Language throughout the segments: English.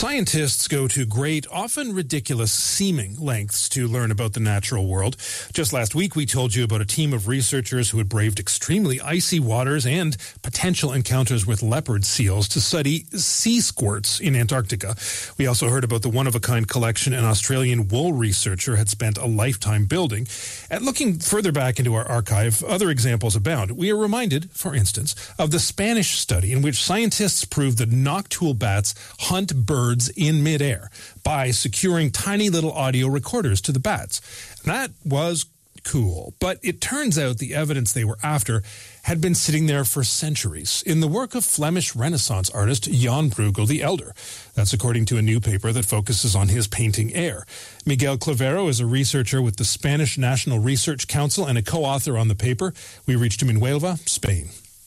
Scientists go to great, often ridiculous-seeming lengths to learn about the natural world. Just last week, we told you about a team of researchers who had braved extremely icy waters and potential encounters with leopard seals to study sea squirts in Antarctica. We also heard about the one-of-a-kind collection an Australian wool researcher had spent a lifetime building. And looking further back into our archive, other examples abound. We are reminded, for instance, of the Spanish study in which scientists proved that noctule bats hunt birds in midair by securing tiny little audio recorders to the bats. That was cool, but it turns out the evidence they were after had been sitting there for centuries in the work of Flemish Renaissance artist Jan Bruegel the Elder. That's according to a new paper that focuses on his painting Air. Miguel Clavero is a researcher with the Spanish National Research Council and a co-author on the paper. We reached him in Huelva, Spain.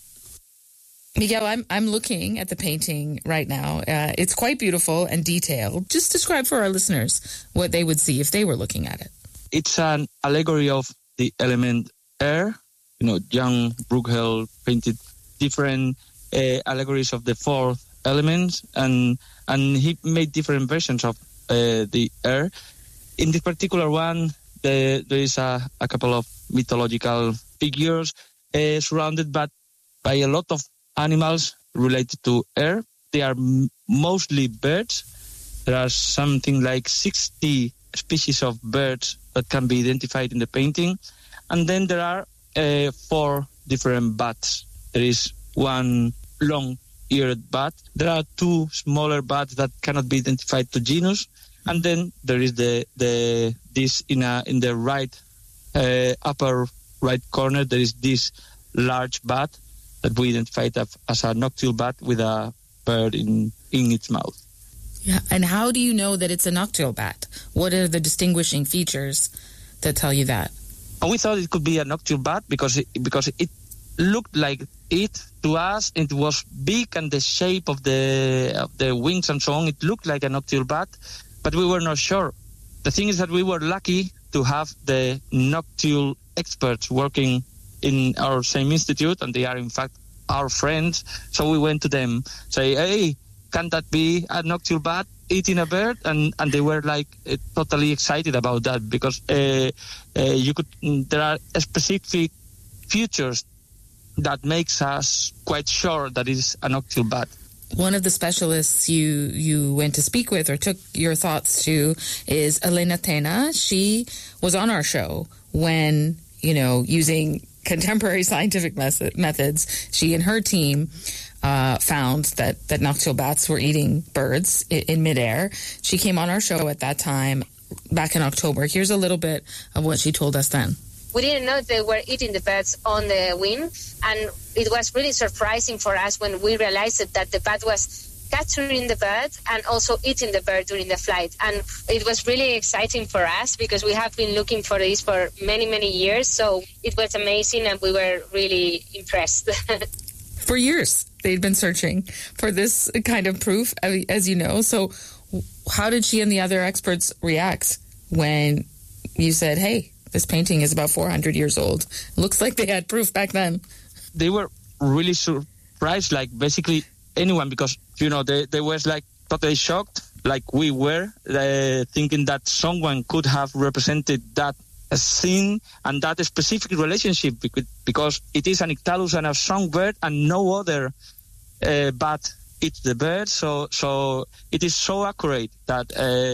Miguel, I'm looking at the painting right now. It's quite beautiful and detailed. Just describe for our listeners what they would see if they were looking at it. It's an allegory of the element air. Jan Bruegel painted different allegories of the four elements, and he made different versions of the air. In this particular one, there is a couple of mythological figures surrounded by a lot of animals related to air. They are mostly birds. There are something like 60 species of birds that can be identified in the painting. And then there are 4 different bats. There is one long-eared bat. There are 2 smaller bats that cannot be identified to genus. And then there is this in the right upper right corner. There is this large bat that we identified as a noctule bat with a bird in its mouth. Yeah, and how do you know that it's a noctule bat? What are the distinguishing features that tell you that? We thought it could be a noctule bat because it looked like it to us. It was big, and the shape of the wings and so on, it looked like a noctule bat, but we were not sure. The thing is that we were lucky to have the noctule experts working in our same institute, and they are in fact our friends. So we went to them, say, hey, can that be a noctule bat eating a bird? And they were like totally excited about that because there are specific features that makes us quite sure that it's a noctule bat. One of the specialists you went to speak with or took your thoughts to is Elena Tena. She was on our show when, using contemporary scientific methods, she and her team found that noctule bats were eating birds in midair. She came on our show at that time back in October. Here's a little bit of what she told us then. We didn't know they were eating the birds on the wing, and it was really surprising for us when we realized that the bat was capturing the bird and also eating the bird during the flight. And it was really exciting for us because we have been looking for this for many, many years. So it was amazing, and we were really impressed. For years, they'd been searching for this kind of proof, as you know. So how did she and the other experts react when you said, hey, this painting is about 400 years old? Looks like they had proof back then. They were really surprised, like basically anyone, because, they were like totally shocked, like we were, thinking that someone could have represented that scene and that specific relationship, because it is an Nyctalus and a songbird, and no other bat eats the bird. So it is so accurate that,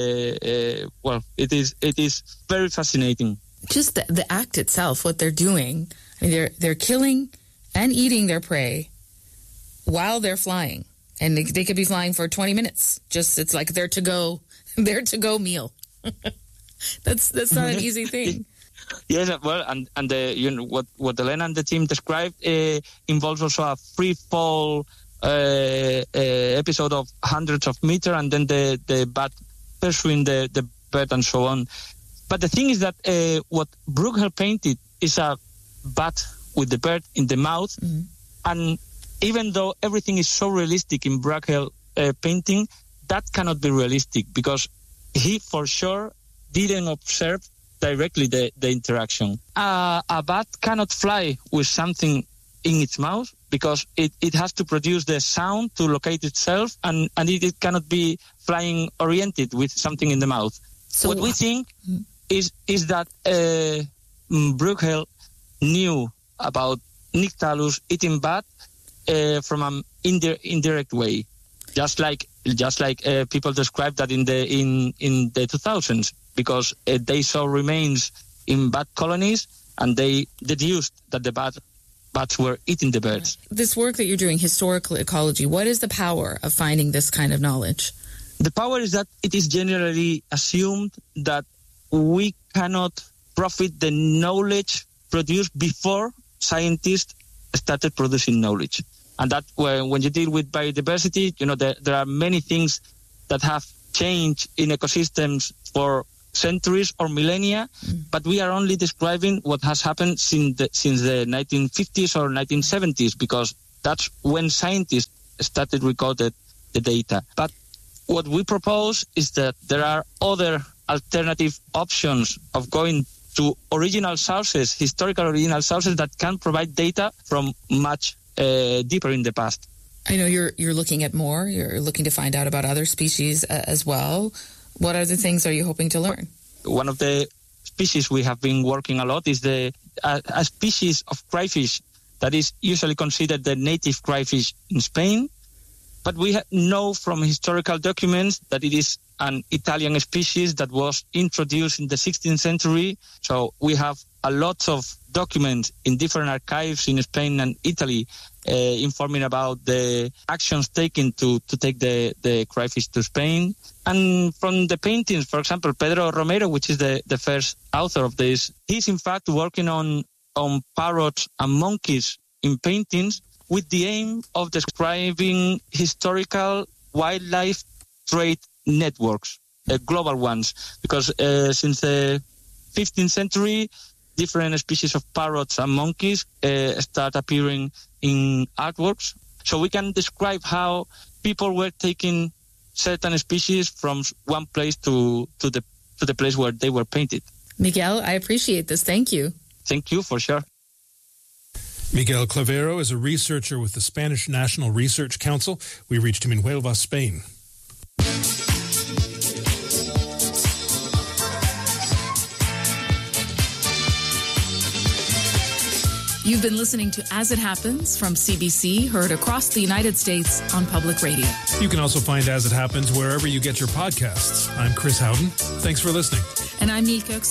it is very fascinating. Just the act itself, what they're doing, I mean, they're killing and eating their prey while they're flying, and they could be flying for 20 minutes. It's like their to-go meal. That's not an easy thing. Yes, well, and what Elena and the team described involves also a free fall episode of hundreds of meters, and then the bat pursuing the bird and so on. But the thing is that what Bruegel painted is a bat with the bird in the mouth, and even though everything is so realistic in Bruegel painting, that cannot be realistic because he for sure didn't observe directly the interaction. A bat cannot fly with something in its mouth because it has to produce the sound to locate itself, and it cannot be flying oriented with something in the mouth. So what we think is that Brueghel knew about Nyctalus eating bat from an indirect way, just like people described that in the 2000s, because they saw remains in bat colonies and they deduced that the bats were eating the birds. This work that you're doing, historical ecology, what is the power of finding this kind of knowledge? The power is that it is generally assumed that we cannot profit the knowledge produced before scientists started producing knowledge. And that when you deal with biodiversity, there are many things that have changed in ecosystems for centuries or millennia, but we are only describing what has happened since the 1950s or 1970s, because that's when scientists started recording the data. But what we propose is that there are other alternative options of going to original sources, historical original sources that can provide data from much deeper in the past. I know you're looking at more. You're looking to find out about other species as well. What other things are you hoping to learn? One of the species we have been working a lot is a species of crayfish that is usually considered the native crayfish in Spain. But we know from historical documents that it is an Italian species that was introduced in the 16th century. So we have a lot of documents in different archives in Spain and Italy informing about the actions taken to take the crayfish to Spain. And from the paintings, for example, Pedro Romero, which is the first author of this, he's in fact working on parrots and monkeys in paintings with the aim of describing historical wildlife trade networks, global ones, because since the 15th century, different species of parrots and monkeys start appearing in artworks. So we can describe how people were taking certain species from one place to the place where they were painted. Miguel, I appreciate this. Thank you. Thank you, for sure. Miguel Clavero is a researcher with the Spanish National Research Council. We reached him in Huelva, Spain. You've been listening to As It Happens from CBC, heard across the United States on public radio. You can also find As It Happens wherever you get your podcasts. I'm Chris Howden. Thanks for listening. And I'm Neil Cook.